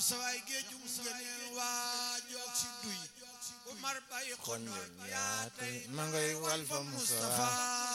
musawaay géeju ngeneen waa joog si duy Umar bay kon yaate ma ngay wal fa Mustafa